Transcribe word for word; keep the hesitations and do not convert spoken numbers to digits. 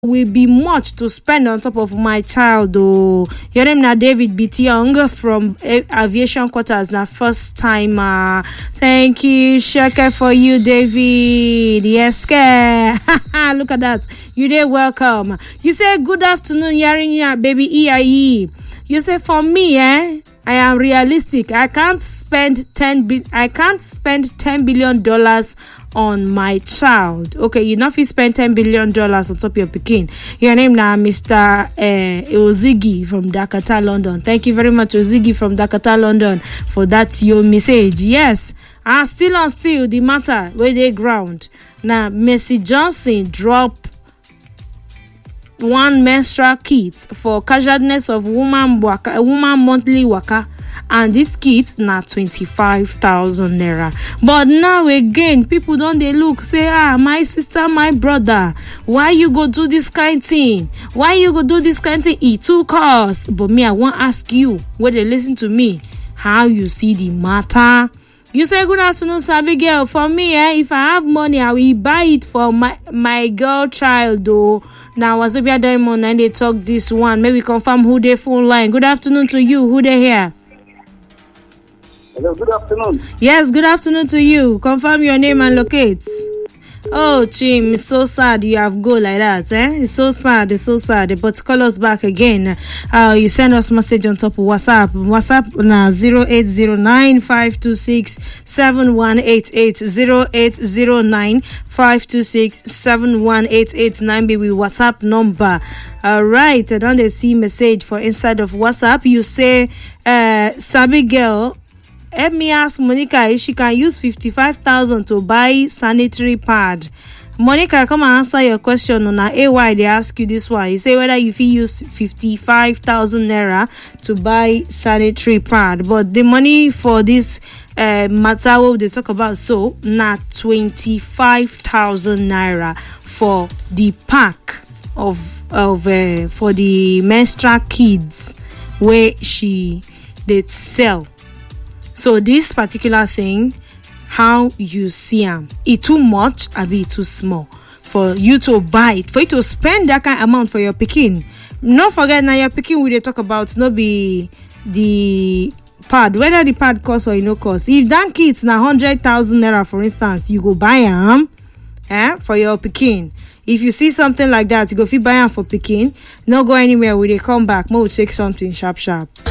will be much to spend on top of my child. Oh, your name now David Bitiong from Aviation Quarters. Now first time. Uh, thank you, Sheke, for you, David. Yes, look at that. You did welcome. You say good afternoon, Yarinya, baby E I E. You say for me, eh? I am realistic. I can't spend ten. Bi- I can't spend ten billion dollars on my child. Okay, you know if you spend ten billion dollars on top of your Pekin. Your name now, Mister Uh, Ozigi from Dakota, London. Thank you very much, Ozigi from Dakota, London, for that your message. Yes, I still on still the matter where they ground. Now, Mercy Johnson drop one menstrual kit for casualness of woman waka, woman monthly waka, and this kit na twenty-five thousand naira. But now again, people don't they look say, ah, my sister, my brother, why you go do this kind thing? Why you go do this kind thing? It too cost. But me, I want to ask you, when they listen to me, how you see the matter. You say good afternoon, Sabi girl. For me, eh, if I have money, I will buy it for my my girl child. Though now, Wazobia Diamond and they talk this one. Maybe confirm who they phone line. Good afternoon to you. Who they here? Hello, good afternoon. Yes, good afternoon to you. Confirm your name and locate. Oh, Chim, it's so sad you have go like that, eh? It's so sad, it's so sad. But call us back again. Uh, you send us message on top of WhatsApp. WhatsApp na zero eight zero nine five two six seven one eight eight zero eight zero nine five two six seven one eight eight nine be with WhatsApp number. All right, I don't see message for inside of WhatsApp. You say, uh, Sabi girl, let me ask Monica if she can use fifty-five thousand to buy sanitary pad. Monica, come and answer your question on A Y. They ask you this one. You say whether if you use fifty-five thousand naira to buy sanitary pad. But the money for this uh, matter what they talk about, so not twenty-five thousand naira for the pack of of uh, for the menstrual kids where she did sell. So this particular thing, how you see them, it too much or be too small for you to buy it, for you to spend that kind of amount for your Pekin. Not forget now your Pekin we they talk about no be the pad, whether the pad cost or no cost. If that kit's na hundred thousand naira, for instance, you go buy them, eh, for your Pekin. If you see something like that, you go fit buy them for Pekin. Not go anywhere. Will they come back? More take something sharp sharp.